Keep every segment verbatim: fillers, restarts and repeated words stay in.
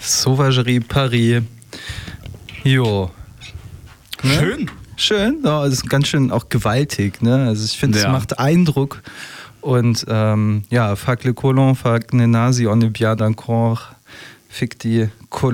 Sauvagerie Paris. Jo. Ne? Schön. Schön, ja, das ist ganz schön auch gewaltig. Ne? Also ich finde, es Ja. macht Eindruck. Und ähm, ja, fuck le colon, fuck les nazis, on est bien d'accord. Fick die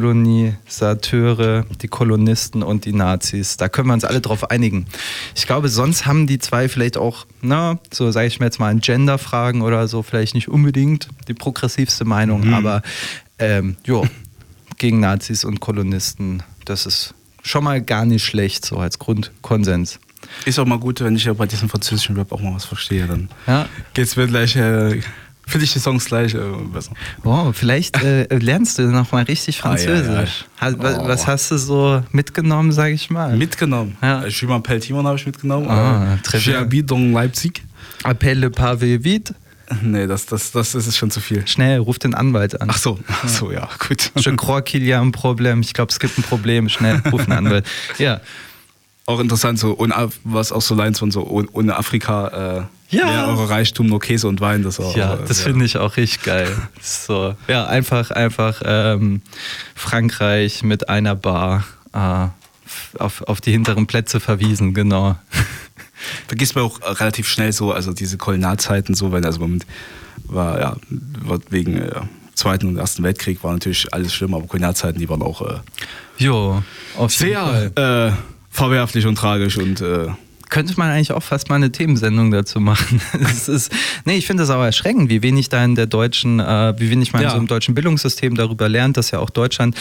Kolonisateure, die Kolonisten und die Nazis. Da können wir uns alle drauf einigen. Ich glaube, sonst haben die zwei vielleicht auch, na, so sage ich mir jetzt mal, in Gender-Fragen oder so, vielleicht nicht unbedingt die progressivste Meinung, Mhm. aber ähm, jo, gegen Nazis und Kolonisten, das ist schon mal gar nicht schlecht, so als Grundkonsens. Ist auch mal gut, wenn ich ja bei diesem französischen Rap auch mal was verstehe, dann Ja. geht's mir gleich, äh, finde ich die Songs gleich äh, besser. Wow, vielleicht äh, lernst du noch mal richtig Französisch. Ah, ja, ja. Ha- wa- Oh. Was hast du so mitgenommen, sag ich mal? Mitgenommen. Ja. Ja. Jules Peltimon habe ich mitgenommen. Ah, äh, très bien. J'ai habité dans Leipzig. Appelle le pavé vite. Nee, das, das, das ist schon zu viel. Schnell, ruf den Anwalt an. Ach so, ach so, ja, gut. Je crois qu'il y a un Problem. Ich glaube, es gibt ein Problem. Schnell, ruf einen Anwalt. Ja. Auch interessant, so ohne, Af- was auch so Lines von so ohne, ohne Afrika, äh, Ja. wäre eure Reichtum nur Käse und Wein. Das auch, Ja, äh, das finde ich auch richtig geil. So, ja, einfach, einfach ähm, Frankreich mit einer Bar äh, auf, auf die hinteren Plätze verwiesen, genau. Vergisst man auch relativ schnell so, also diese Kolonialzeiten so, weil also Moment war ja war wegen äh, Zweiten und Ersten Weltkrieg war natürlich alles schlimm, aber Kolonialzeiten, die waren auch äh, Jo, auf jeden Fall. sehr äh, verwerflich und tragisch und äh, Könnte man eigentlich auch fast mal eine Themensendung dazu machen. Das ist, nee, ich finde das aber erschreckend, wie wenig da in der deutschen, äh, wie wenig man Ja. so im deutschen Bildungssystem darüber lernt, dass ja auch Deutschland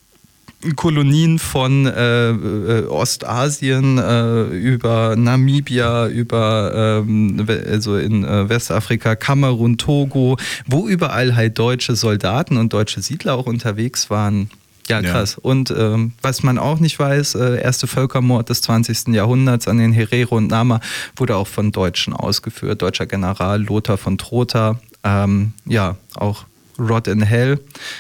Kolonien von äh, äh, Ostasien äh, über Namibia, über ähm, we- also in äh, Westafrika, Kamerun, Togo, wo überall halt deutsche Soldaten und deutsche Siedler auch unterwegs waren. Ja, Ja. krass. Und ähm, was man auch nicht weiß, äh, erste Völkermord des zwanzigsten Jahrhunderts an den Herero und Nama wurde auch von Deutschen ausgeführt. Deutscher General Lothar von Trotha, ähm, ja, auch Rot in Hell.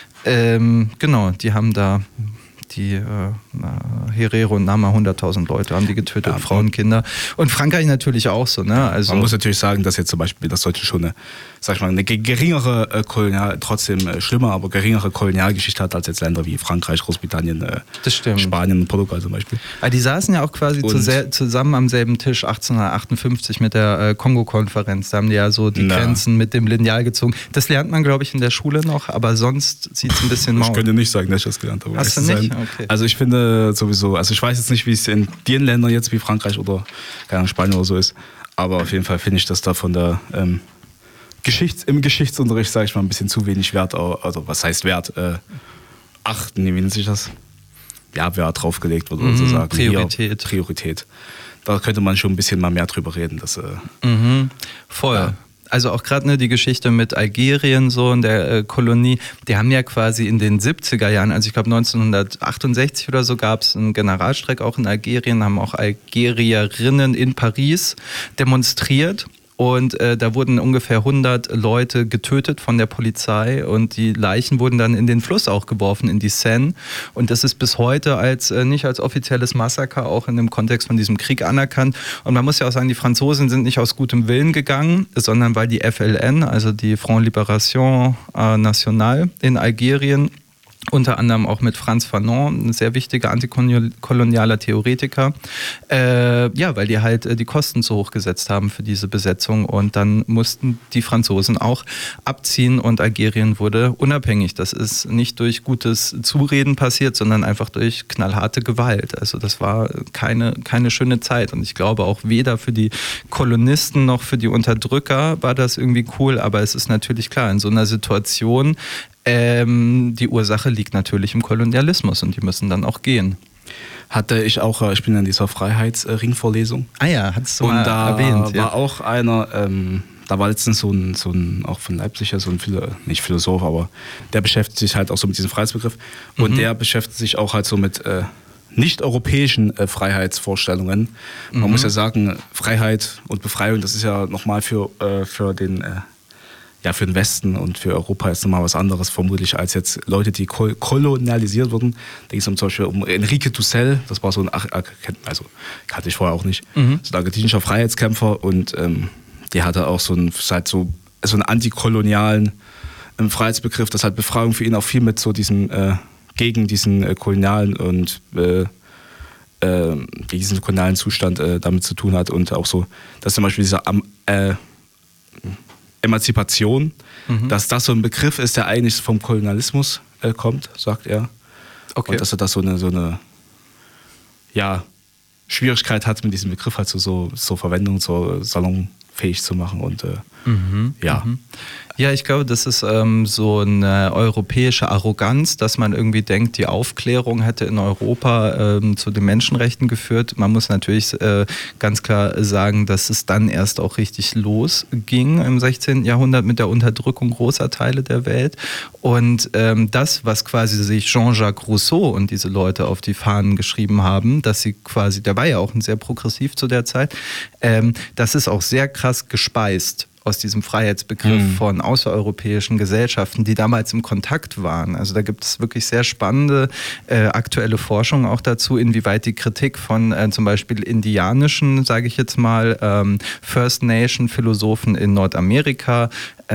Ähm, genau, die haben da die äh, Herero und Nama, hunderttausend Leute haben die getötet, Ja, Frauen, Kinder. Und Frankreich natürlich auch so, ne? Also, man muss natürlich sagen, dass jetzt zum Beispiel das sollte schon eine, sag ich mal, eine ge- geringere äh, Kolonial, trotzdem äh, schlimmer, aber geringere Kolonialgeschichte hat als jetzt Länder wie Frankreich, Großbritannien, äh, das stimmt. Spanien und Portugal zum Beispiel. Ah, die saßen ja auch quasi Und- zu sel- zusammen am selben Tisch achtzehnhundertachtundfünfzig mit der äh, Kongo-Konferenz. Da haben die ja so die Na. Grenzen mit dem Lineal gezogen. Das lernt man, glaube ich, in der Schule noch, aber sonst sieht es ein bisschen mau. Ich könnte nicht sagen, dass ich das gelernt habe. um Hast ehrlich du zu nicht? sein. Okay. Also ich finde sowieso, also ich weiß jetzt nicht, wie es in den Ländern jetzt wie Frankreich oder keine Ahnung, Spanien oder so ist, aber auf jeden Fall finde ich, dass da von der ähm, Geschichts-, im Geschichtsunterricht, sage ich mal, ein bisschen zu wenig Wert, au- also was heißt Wert, äh, achten, wie nennt sich das? Ja, Wert draufgelegt wird, Mhm, sozusagen. Priorität. Hier, Priorität. Da könnte man schon ein bisschen mal mehr drüber reden. Dass, äh, Mhm, voll. Ja. Also auch gerade ne, die Geschichte mit Algerien so in der äh, Kolonie, die haben ja quasi in den siebziger Jahren, also ich glaube neunzehnhundertachtundsechzig oder so, gab es einen Generalstreik auch in Algerien, haben auch Algerierinnen in Paris demonstriert. Und äh, da wurden ungefähr hundert Leute getötet von der Polizei und die Leichen wurden dann in den Fluss auch geworfen, in die Seine. Und das ist bis heute als äh, nicht als offizielles Massaker auch in dem Kontext von diesem Krieg anerkannt. Und man muss ja auch sagen, die Franzosen sind nicht aus gutem Willen gegangen, sondern weil die F L N, also die Front Libération äh, Nationale in Algerien, unter anderem auch mit Frantz Fanon, ein sehr wichtiger antikolonialer Theoretiker. Äh, ja, weil die halt äh, die Kosten zu hoch gesetzt haben für diese Besetzung und dann mussten die Franzosen auch abziehen und Algerien wurde unabhängig. Das ist nicht durch gutes Zureden passiert, sondern einfach durch knallharte Gewalt. Also das war keine, keine schöne Zeit und ich glaube auch weder für die Kolonisten noch für die Unterdrücker war das irgendwie cool, aber es ist natürlich klar, in so einer Situation Ähm, die Ursache liegt natürlich im Kolonialismus und die müssen dann auch gehen. hatte ich auch, äh, ich bin in dieser Freiheitsringvorlesung. Ah ja, hattest du Und mal da erwähnt. war Ja. auch einer, ähm, da war letztens so ein, so ein, auch von Leipzig, so ein, Philo, nicht Philosoph, aber der beschäftigt sich halt auch so mit diesem Freiheitsbegriff. Und Mhm. der beschäftigt sich auch halt so mit äh, nicht-europäischen äh, Freiheitsvorstellungen. Man Mhm. muss ja sagen, Freiheit und Befreiung, das ist ja nochmal für, äh, für den... Äh, ja, für den Westen und für Europa ist nochmal was anderes vermutlich als jetzt Leute, die kol- kolonialisiert wurden. Da ging es um zum Beispiel um Enrique Dussel, das war so ein, Ach- also kannte ich vorher auch nicht, Mhm. so ein argentinischer Freiheitskämpfer und ähm, der hatte auch so einen, halt so, so einen antikolonialen ähm, Freiheitsbegriff, dass halt Befreiung für ihn auch viel mit so diesem äh, gegen diesen äh, kolonialen und äh, äh, gegen diesen kolonialen Zustand äh, damit zu tun hat und auch so, dass zum Beispiel diese äh, Emanzipation, mhm. dass das so ein Begriff ist, der eigentlich vom Kolonialismus äh, kommt, sagt er. Okay. Und dass er das so eine, so eine ja, Schwierigkeit hat, mit diesem Begriff halt so, so, so Verwendung, so salonfähig zu machen und äh, mhm. ja. Mhm. Ja, ich glaube, das ist ähm, so eine europäische Arroganz, dass man irgendwie denkt, die Aufklärung hätte in Europa ähm, zu den Menschenrechten geführt. Man muss natürlich äh, ganz klar sagen, dass es dann erst auch richtig losging im sechzehnten. Jahrhundert mit der Unterdrückung großer Teile der Welt. Und ähm, das, was quasi sich Jean-Jacques Rousseau und diese Leute auf die Fahnen geschrieben haben, dass sie quasi, der war ja auch ein sehr progressiv zu der Zeit, ähm, das ist auch sehr krass gespeist aus diesem Freiheitsbegriff mhm. von außereuropäischen Gesellschaften, die damals im Kontakt waren. Also da gibt es wirklich sehr spannende äh, aktuelle Forschung auch dazu, inwieweit die Kritik von äh, zum Beispiel indianischen, sage ich jetzt mal, ähm, First Nation Philosophen in Nordamerika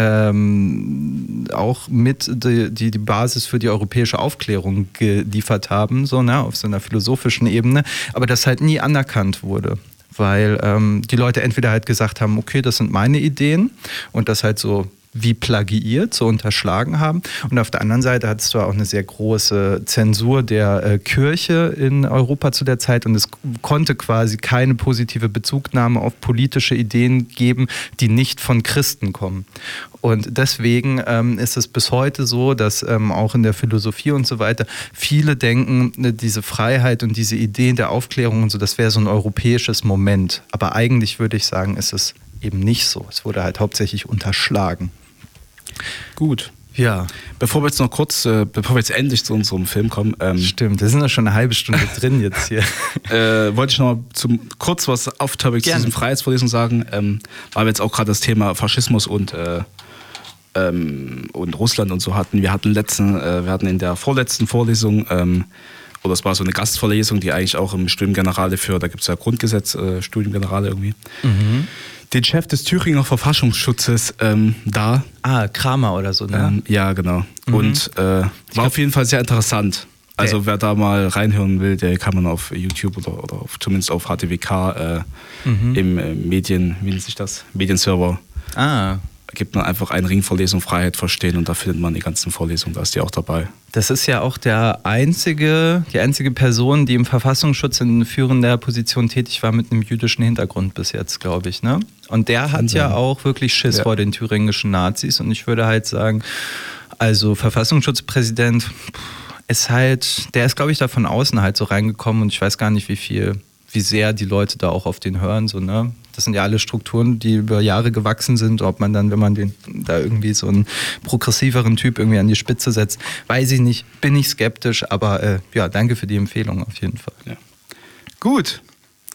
ähm, auch mit die, die, die Basis für die europäische Aufklärung geliefert haben, so, ne, auf so einer philosophischen Ebene, aber das halt nie anerkannt wurde. Weil ähm, die Leute entweder halt gesagt haben, okay, das sind meine Ideen und das halt so wie plagiiert, so unterschlagen haben. Und auf der anderen Seite hat es zwar auch eine sehr große Zensur der äh, Kirche in Europa zu der Zeit und es konnte quasi keine positive Bezugnahme auf politische Ideen geben, die nicht von Christen kommen. Und deswegen ähm, ist es bis heute so, dass ähm, auch in der Philosophie und so weiter viele denken, diese Freiheit und diese Ideen der Aufklärung und so, das wäre so ein europäisches Moment. Aber eigentlich würde ich sagen, ist es eben nicht so. Es wurde halt hauptsächlich unterschlagen. Gut. Ja. Bevor wir jetzt noch kurz, äh, bevor wir jetzt endlich zu unserem Film kommen. Ähm, Stimmt, wir sind ja schon eine halbe Stunde drin jetzt hier. Äh, wollte ich noch mal zum, kurz was off-topic zu diesem Freiheitsvorlesung sagen, ähm, weil wir jetzt auch gerade das Thema Faschismus und, äh, ähm, und Russland und so hatten. Wir hatten, letzten, äh, wir hatten in der vorletzten Vorlesung, ähm, oder es war so eine Gastvorlesung, die eigentlich auch im Studiengenerale für, da gibt es ja Grundgesetz, äh, Studiengenerale irgendwie, mhm. den Chef des Thüringer Verfassungsschutzes ähm, da. Ah, Kramer oder so, ne? Ähm, ja, genau. Mhm. Und äh, war glaub, auf jeden Fall sehr interessant. Also okay. Wer da mal reinhören will, der kann man auf YouTube oder, oder auf, zumindest auf H T W K äh, mhm. im äh, Medien, wie nennt sich das? Medienserver. Ah. Gibt man einfach einen Ringvorlesung Freiheit verstehen und da findet man die ganzen Vorlesungen, da ist die auch dabei. Das ist ja auch der einzige, die einzige Person, die im Verfassungsschutz in führender Position tätig war mit einem jüdischen Hintergrund bis jetzt, glaube ich, ne? Und der hat ja auch wirklich Schiss ja. vor den thüringischen Nazis und ich würde halt sagen, also Verfassungsschutzpräsident ist halt, der ist, glaube ich, da von außen halt so reingekommen und ich weiß gar nicht, wie viel, wie sehr die Leute da auch auf den hören, so, ne? Das sind ja alle Strukturen, die über Jahre gewachsen sind. Ob man dann, wenn man den, da irgendwie so einen progressiveren Typ irgendwie an die Spitze setzt, weiß ich nicht, bin ich skeptisch. Aber äh, ja, danke für die Empfehlung auf jeden Fall. Ja. Gut.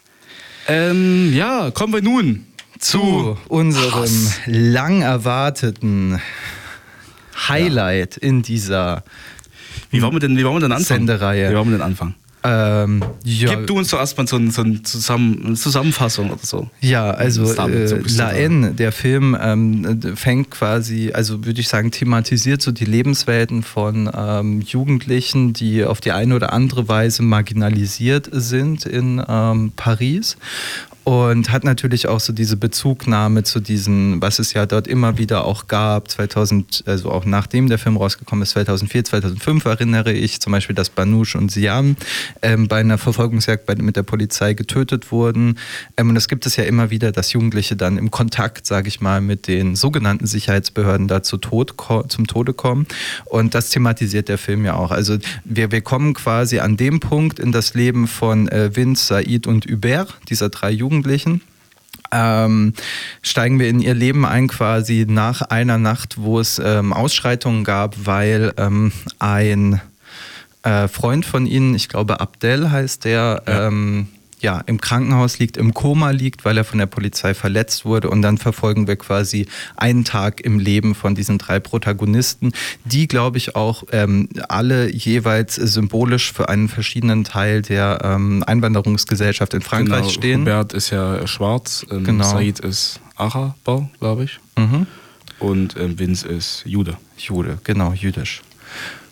Ähm, ja, kommen wir nun zu, zu unserem Hass. lang erwarteten Highlight ja. in dieser Wie wollen wir denn, wie wollen wir denn anfangen? Sendereihe. Wie wollen wir denn anfangen? Ähm, ja. Gib du uns doch erstmal so, so eine, Zusammen- eine Zusammenfassung oder so. Ja, also äh, La Haine, der Film ähm, fängt quasi, also würde ich sagen, thematisiert so die Lebenswelten von ähm, Jugendlichen, die auf die eine oder andere Weise marginalisiert sind in ähm, Paris. Und hat natürlich auch so diese Bezugnahme zu diesen, was es ja dort immer wieder auch gab, zweitausend, also auch nachdem der Film rausgekommen ist, zweitausendvier, zweitausendfünf erinnere ich zum Beispiel, dass Banouche und Siam ähm, bei einer Verfolgungsjagd bei, mit der Polizei getötet wurden. Ähm, und das gibt es ja immer wieder, dass Jugendliche dann im Kontakt, sage ich mal, mit den sogenannten Sicherheitsbehörden da zu Tod, zum Tode kommen. Und das thematisiert der Film ja auch. Also wir, wir kommen quasi an dem Punkt in das Leben von äh, Vince, Said und Hubert, dieser drei Jugendlichen, Jugendlichen, ähm, steigen wir in ihr Leben ein quasi nach einer Nacht, wo es ähm, Ausschreitungen gab, weil ähm, ein äh, Freund von ihnen, ich glaube Abdel heißt der, ja. Ähm, ja, im Krankenhaus liegt, im Koma liegt, weil er von der Polizei verletzt wurde. Und dann verfolgen wir quasi einen Tag im Leben von diesen drei Protagonisten, die, glaube ich, auch ähm, alle jeweils symbolisch für einen verschiedenen Teil der ähm, Einwanderungsgesellschaft in Frankreich genau, stehen. Hubert ist ja schwarz, ähm, genau. Said ist Araber, glaube ich. Mhm. Und ähm, Vince ist Jude. Jude, genau, jüdisch.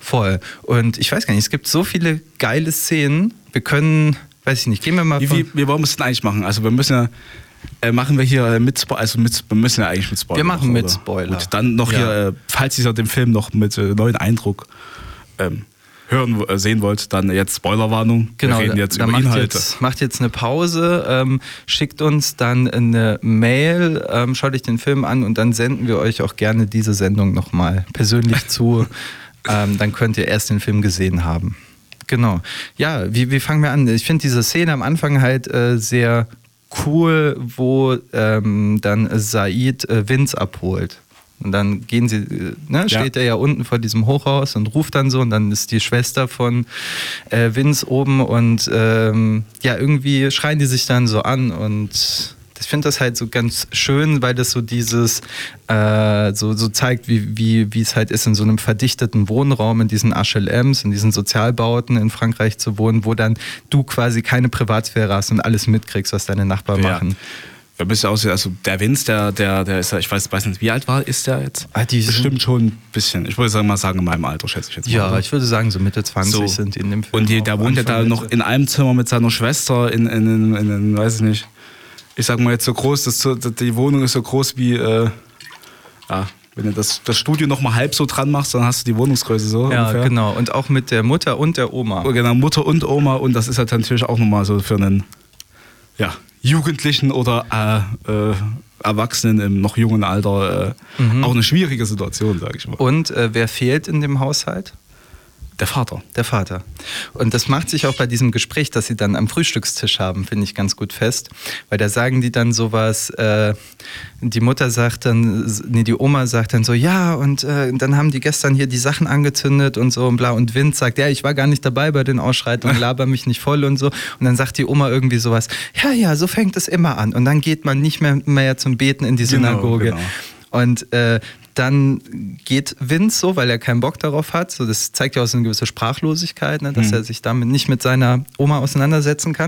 Voll. Und ich weiß gar nicht, es gibt so viele geile Szenen. Wir können, weiß ich nicht, gehen wir mal Wie, von... wie, wie wollen wir es denn eigentlich machen? Also wir müssen ja, äh, machen wir hier mit Spoiler, also mit, wir müssen ja eigentlich mit Spoiler Wir machen mit oder? Spoiler. Gut, dann noch Ja. hier, äh, falls ihr den Film noch mit äh, neuen Eindruck ähm, hören, äh, sehen wollt, dann jetzt Spoilerwarnung. Genau, wir reden jetzt da über macht Inhalte. jetzt, macht jetzt eine Pause, ähm, schickt uns dann eine Mail, ähm, schaut euch den Film an und dann senden wir euch auch gerne diese Sendung nochmal persönlich zu. Ähm, dann könnt ihr erst den Film gesehen haben. Genau. Ja, wie, wie fangen wir an? Ich finde diese Szene am Anfang halt äh, sehr cool, wo ähm, dann Said äh, Vince abholt. Und dann gehen sie, ne, steht Ja. er ja unten vor diesem Hochhaus und ruft dann so und dann ist die Schwester von äh, Vince oben und ähm, ja, irgendwie schreien die sich dann so an und ich finde das halt so ganz schön, weil das so dieses, äh, so, so zeigt, wie, wie, wie es halt ist, in so einem verdichteten Wohnraum, in diesen H L Ms, in diesen Sozialbauten in Frankreich zu wohnen, wo dann du quasi keine Privatsphäre hast und alles mitkriegst, was deine Nachbarn Ja. machen. Wir müssen aussehen, also der Vince, der, der, der ist ja, ich weiß, weiß nicht, wie alt war, ist der jetzt? Ah, die sind- Bestimmt schon ein bisschen. Ich würde sagen, mal sagen, in meinem Alter, schätze ich jetzt mal. Ja, oder? ich würde sagen, so Mitte zwanzig So. sind die in dem Film. Und die, auch der wohnt ja da Anfang noch Mitte. in einem Zimmer mit seiner Schwester in, in, in, in, in weiß ich nicht. Ich sag mal jetzt so groß, das, so- die Wohnung ist so groß wie, äh, ja, wenn du das, das Studio noch mal halb so dran machst, dann hast du die Wohnungsgröße so Ja, ungefähr. genau. Und auch mit der Mutter und der Oma. Oh, genau, Mutter und Oma und das ist halt natürlich auch nochmal so für einen, ja, Jugendlichen oder äh, äh, Erwachsenen im noch jungen Alter äh, Mhm. auch eine schwierige Situation, sage ich mal. Und äh, wer fehlt in dem Haushalt? Der Vater. Der Vater. Und das macht sich auch bei diesem Gespräch, das sie dann am Frühstückstisch haben, finde ich ganz gut fest. Weil da sagen die dann sowas, äh, die Mutter sagt dann, nee, die Oma sagt dann so, ja, und äh, dann haben die gestern hier die Sachen angezündet und so und bla. Und Vince sagt, ja, ich war gar nicht dabei bei den Ausschreitungen, laber mich nicht voll und so. Und dann sagt die Oma irgendwie sowas, ja, ja, so fängt es immer an. Und dann geht man nicht mehr, mehr zum Beten in die Genau, Synagoge. genau. Und äh, dann geht Vince so, weil er keinen Bock darauf hat. So, das zeigt ja auch so eine gewisse Sprachlosigkeit, ne, dass Mhm. er sich damit nicht mit seiner Oma auseinandersetzen kann.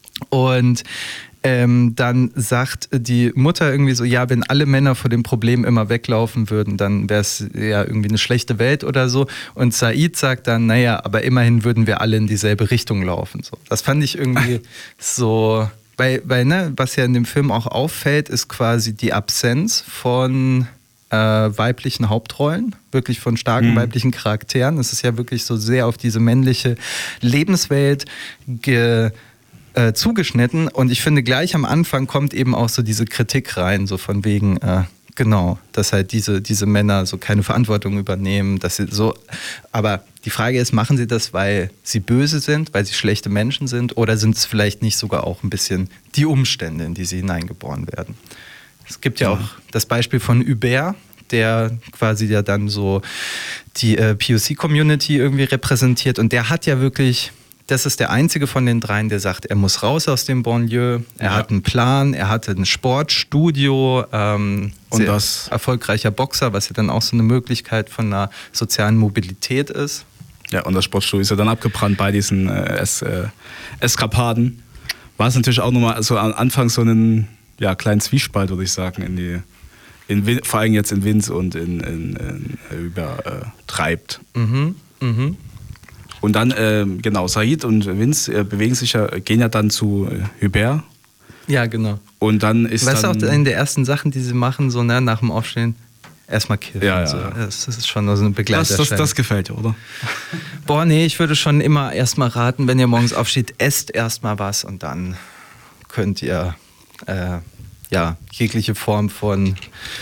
Und ähm, dann sagt die Mutter irgendwie so, ja, wenn alle Männer vor dem Problem immer weglaufen würden, dann wäre es ja irgendwie eine schlechte Welt oder so. Und Said sagt dann, naja, aber immerhin würden wir alle in dieselbe Richtung laufen. So, das fand ich irgendwie so... Weil, weil ne, was ja in dem Film auch auffällt, ist quasi die Absenz von äh, weiblichen Hauptrollen, wirklich von starken Mhm. weiblichen Charakteren. Es ist ja wirklich so sehr auf diese männliche Lebenswelt ge, äh, zugeschnitten. Und ich finde, gleich am Anfang kommt eben auch so diese Kritik rein, so von wegen, äh, genau, dass halt diese, diese Männer so keine Verantwortung übernehmen, dass sie so, aber die Frage ist, machen sie das, weil sie böse sind, weil sie schlechte Menschen sind oder sind es vielleicht nicht sogar auch ein bisschen die Umstände, in die sie hineingeboren werden? Es gibt ja auch das Beispiel von Hubert, der quasi ja dann so die äh, P O C-Community irgendwie repräsentiert und der hat ja wirklich... Das ist der einzige von den dreien, der sagt, er muss raus aus dem Banlieue, er Ja. hat einen Plan, er hatte ein Sportstudio, ähm, Und sehr das- erfolgreicher Boxer, was ja dann auch so eine Möglichkeit von einer sozialen Mobilität ist. Ja, und das Sportstudio ist ja dann abgebrannt bei diesen äh, es, äh, Eskapaden. War es natürlich auch nochmal so am Anfang so einen ja, kleinen Zwiespalt, würde ich sagen, in die, in, Win- vor allem jetzt in Vince und in, in, in über äh, treibt. Mhm, mhm. Und dann, ähm, genau, Said und Vince äh, bewegen sich ja, gehen ja dann zu äh, Hubert. Ja, genau. Und dann ist Weißt du dann... auch, eine der ersten Sachen, die sie machen, so ne, nach dem Aufstehen, erstmal kiffen. Ja, ja, so. ja. Das, das ist schon so eine das, Begleiterscheinung. das, das gefällt dir, oder? Boah, nee, ich würde schon immer erstmal raten, wenn ihr morgens aufsteht, esst erstmal was und dann könnt ihr äh, ja, jegliche Form von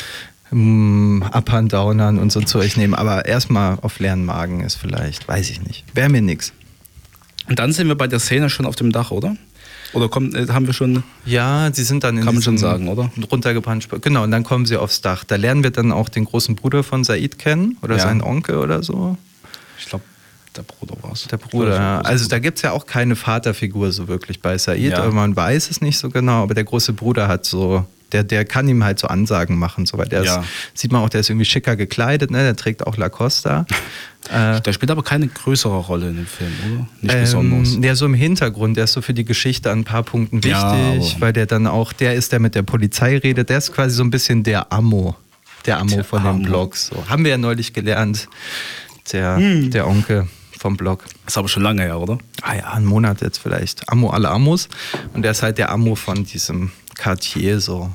mm, Up- und Downern und so zu euch nehmen. Aber erstmal auf leeren Magen ist vielleicht, weiß ich nicht. Wäre mir nix. Und dann sind wir bei der Szene schon auf dem Dach, oder? Oder kommt, äh, haben wir schon... Ja, sie sind dann in Kann man schon diesem sagen, oder? runtergebrannt. Genau, und dann kommen sie aufs Dach. Da lernen wir dann auch den großen Bruder von Said kennen oder Ja. seinen Onkel oder so. Ich glaube, der Bruder war es. Der Bruder, ja. Also da gibt es ja auch keine Vaterfigur so wirklich bei Said, Ja. aber man weiß es nicht so genau, aber der große Bruder hat so, der, der kann ihm halt so Ansagen machen, so, weil der Ja. ist, sieht man auch, der ist irgendwie schicker gekleidet, ne? Der trägt auch Lacoste. äh, Der spielt aber keine größere Rolle in dem Film, oder? Nicht besonders. ähm, der so im Hintergrund, der ist so für die Geschichte an ein paar Punkten wichtig, Ja, aber- weil der dann auch, der ist, der mit der Polizei redet, der ist quasi so ein bisschen der Ammo, der Ammo Der von Ammo. den Blogs. So. Haben wir ja neulich gelernt. der, hm. der Onkel vom Blog. Das ist aber schon lange her, oder? Ah ja, einen Monat jetzt vielleicht. Amo alle Amos. Und der ist halt der Amo von diesem Quartier so.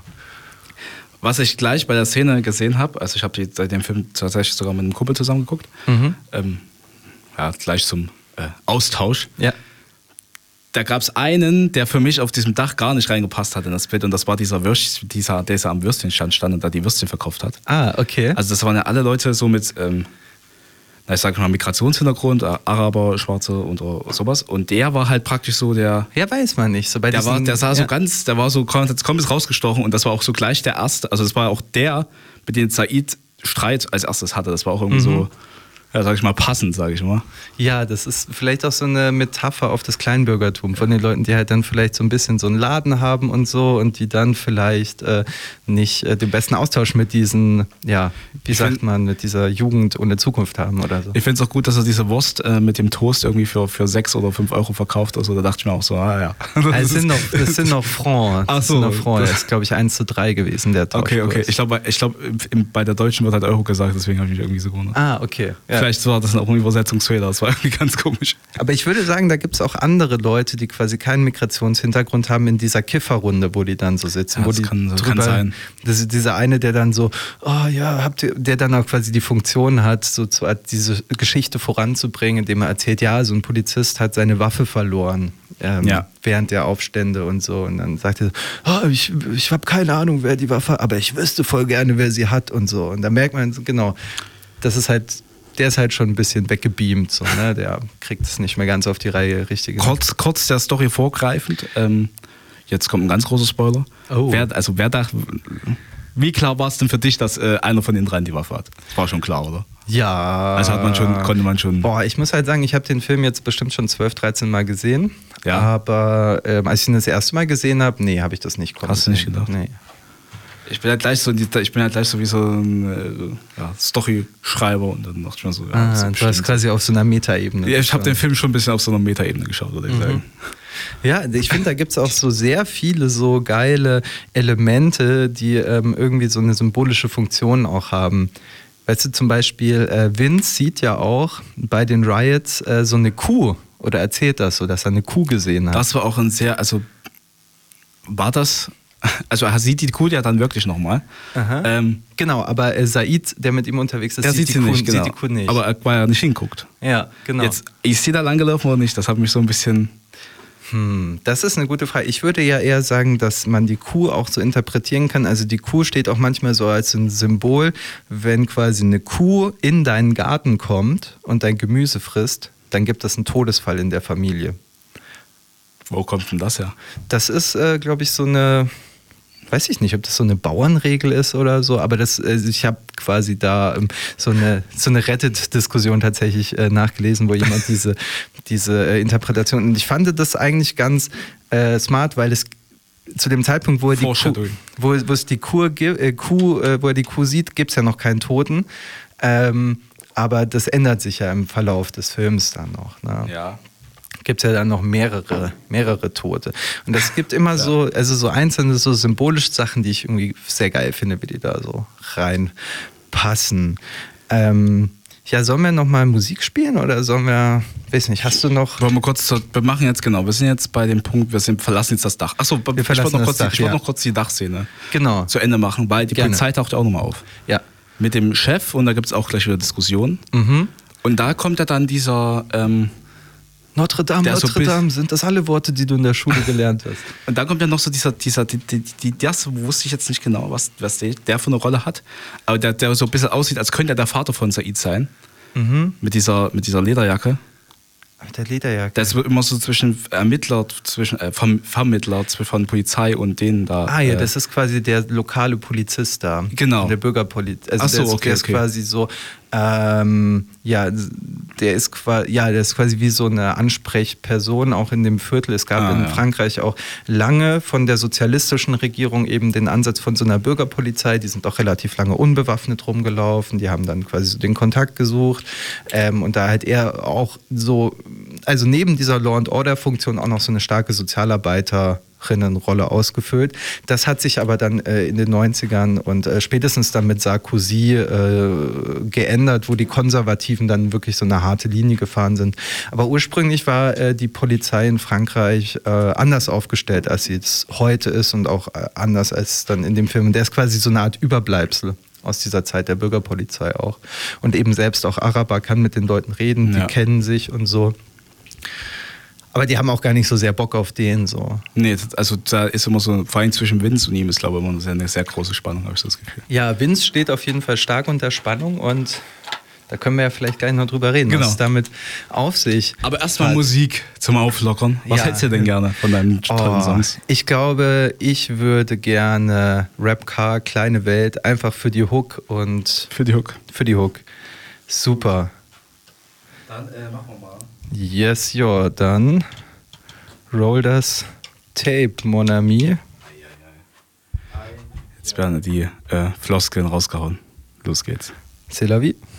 Was ich gleich bei der Szene gesehen habe, also ich habe seit dem Film tatsächlich sogar mit einem Kumpel zusammen geguckt, mhm. ähm, ja, gleich zum äh, Austausch. Ja. Da gab es einen, der für mich auf diesem Dach gar nicht reingepasst hat in das Bild und das war dieser Würstchen, dieser, der am Würstchenstand stand und da die Würstchen verkauft hat. Ah, okay. Also das waren ja alle Leute so mit... Ähm, na, ich sag mal Migrationshintergrund, Araber, Schwarze und sowas. Und der war halt praktisch so der... Ja, weiß man nicht. So bei der, diesen, war, der sah ja. so ganz, der war so komplett rausgestochen und das war auch so gleich der erste, also das war auch der, mit dem Said Streit als erstes hatte. Das war auch irgendwie mhm. so, ja, sag ich mal, passend, sag ich mal. Ja, das ist vielleicht auch so eine Metapher auf das Kleinbürgertum von den Leuten, die halt dann vielleicht so ein bisschen so einen Laden haben und so und die dann vielleicht äh, nicht äh, den besten Austausch mit diesen, ja, wie ich sagt find, man, mit dieser Jugend ohne Zukunft haben oder so. Ich finde es auch gut, dass er diese Wurst äh, mit dem Toast irgendwie für, für sechs oder fünf Euro verkauft. Also da dachte ich mir auch so, ah ja. Das, also sind, noch, das sind noch Francs. Ach so. Das, das ist, glaube ich, eins zu drei gewesen, der Tauschkurs. Okay, okay. Ich glaube, ich glaub, bei der Deutschen wird halt Euro gesagt, deswegen habe ich mich irgendwie so gewundert. Ah, okay. Ja. Vielleicht war das auch ein Übersetzungsfehler, das war irgendwie ganz komisch. Aber ich würde sagen, da gibt es auch andere Leute, die quasi keinen Migrationshintergrund haben in dieser Kifferrunde, wo die dann so sitzen. Ja, wo das die kann, das drüber, kann sein. Das ist dieser eine, der dann so, oh ja, habt ihr, der dann auch quasi die Funktion hat, so zu, diese Geschichte voranzubringen, indem er erzählt, ja, so ein Polizist hat seine Waffe verloren ähm, ja. während der Aufstände und so. Und dann sagt er, oh, ich, ich habe keine Ahnung, wer die Waffe hat, aber ich wüsste voll gerne, wer sie hat und so. Und da merkt man, genau, das ist halt... Der ist halt schon ein bisschen weggebeamt, so, ne? Der kriegt es nicht mehr ganz auf die Reihe, richtig. Kurz, kurz der Story vorgreifend, ähm, jetzt kommt ein ganz großer Spoiler. Oh. Wer, also wer da, wie klar war es denn für dich, dass äh, einer von den dreien die Waffe hat? Das war schon klar, oder? Ja. Also hat man schon, konnte man schon... Boah, ich muss halt sagen, ich habe den Film jetzt bestimmt schon zwölf, dreizehn Mal gesehen. Ja. Aber ähm, als ich ihn das erste Mal gesehen habe, nee, habe ich das nicht kommen. Hast du nicht gedacht? Nee. Ich bin halt gleich so, ich bin halt gleich so wie so ein ja, Story-Schreiber und dann dachte ich mir so, ja, ah, so du hast quasi auf so einer Metaebene. Ja, ich habe den Film schon ein bisschen auf so einer Metaebene geschaut, würde ich mhm. sagen. Ja, ich finde, da gibt es auch so sehr viele so geile Elemente, die ähm, irgendwie so eine symbolische Funktion auch haben. Weißt du, zum Beispiel, äh, Vince sieht ja auch bei den Riots äh, so eine Kuh oder erzählt das so, dass er eine Kuh gesehen hat. Das war auch ein sehr, also war das... Also er sieht die Kuh ja dann wirklich nochmal. Ähm, genau, aber äh, Said, der mit ihm unterwegs ist, der sieht, sieht, die die Kuh, nicht, genau. sieht die Kuh nicht. Aber weil er nicht hinguckt. Ja, genau. Jetzt, ist sie da langgelaufen oder nicht? Das hat mich so ein bisschen... Hm, das ist eine gute Frage. Ich würde ja eher sagen, dass man die Kuh auch so interpretieren kann. Also die Kuh steht auch manchmal so als ein Symbol, wenn quasi eine Kuh in deinen Garten kommt und dein Gemüse frisst, dann gibt es einen Todesfall in der Familie. Wo kommt denn das her? Das ist, äh, glaube ich, so eine... Weiß ich nicht, ob das so eine Bauernregel ist oder so, aber das, ich habe quasi da ähm, so eine, so eine Reddit-Diskussion tatsächlich äh, nachgelesen, wo jemand diese, diese äh, Interpretation, und ich fand das eigentlich ganz äh, smart, weil es zu dem Zeitpunkt, wo er die Kuh, wo, wo es die Kuh, äh, Kuh äh, wo er die Kuh sieht, gibt es ja noch keinen Toten, ähm, aber das ändert sich ja im Verlauf des Films dann noch. Ne? Ja. Gibt es ja dann noch mehrere, mehrere Tote. Und es gibt immer ja. so, also so einzelne, so symbolische Sachen, die ich irgendwie sehr geil finde, wie die da so reinpassen. Ähm, ja, sollen wir nochmal Musik spielen oder sollen wir, weiß nicht, hast du noch... Wollen wir kurz, zur, wir machen jetzt genau, wir sind jetzt bei dem Punkt, wir sind, verlassen jetzt das Dach. Achso, ich wollte noch, kurz, Dach, ich wollt ja. noch kurz die Dachszene genau. zu Ende machen, weil die Gerne. Polizei taucht ja auch nochmal auf. Ja. Mit dem Chef und da gibt es auch gleich wieder Diskussionen. Mhm. Und da kommt ja dann dieser... Ähm, Notre Dame, Notre so Dame, sind das alle Worte, die du in der Schule gelernt hast? Und dann kommt ja noch so dieser, dieser die, die, die, das wusste ich jetzt nicht genau, was, was der, der für eine Rolle hat, aber der, der so ein bisschen aussieht, als könnte er der Vater von Said sein, mhm. mit, dieser, mit dieser Lederjacke. Mit der Lederjacke? Das wird immer so zwischen Ermittler, zwischen äh, Vermittler von Polizei und denen da. Ah ja, äh, das ist quasi der lokale Polizist da. Genau. Der Bürgerpolizist. Also Ach so, der ist, okay, der ist okay. quasi so, ähm, ja, der ist quasi, ja, der ist quasi wie so eine Ansprechperson auch in dem Viertel. Es gab ah, in ja. Frankreich auch lange von der sozialistischen Regierung eben den Ansatz von so einer Bürgerpolizei. Die sind auch relativ lange unbewaffnet rumgelaufen. Die haben dann quasi so den Kontakt gesucht. Ähm, und da halt er auch so, also neben dieser Law-and-Order-Funktion auch noch so eine starke Sozialarbeiter Rolle ausgefüllt. Das hat sich aber dann äh, in den neunzigern und äh, spätestens dann mit Sarkozy äh, geändert, wo die Konservativen dann wirklich so eine harte Linie gefahren sind. Aber ursprünglich war äh, die Polizei in Frankreich äh, anders aufgestellt, als sie es heute ist und auch äh, anders als dann in dem Film. Und der ist quasi so eine Art Überbleibsel aus dieser Zeit der Bürgerpolizei auch. Und eben selbst auch Araber kann mit den Leuten reden, die Ja. kennen sich und so. Aber die haben auch gar nicht so sehr Bock auf den so. Nee, also da ist immer so, vor allem zwischen Vince und ihm ist, glaube ich, immer eine sehr große Spannung, habe ich das Gefühl. Ja, Vince steht auf jeden Fall stark unter Spannung und da können wir ja vielleicht gleich noch drüber reden, Genau. was es damit auf sich Aber erstmal hat. Musik zum Auflockern. Was Ja. hättest du denn gerne von deinen tollen Oh, Songs? ich glaube, ich würde gerne Rap Car, Kleine Welt, einfach für die Hook und Für die Hook. für die Hook. Super. Dann äh, machen wir mal. Yes, ja, dann roll das Tape, mon ami. Jetzt werden die äh, Floskeln rausgehauen. Los geht's. C'est la vie.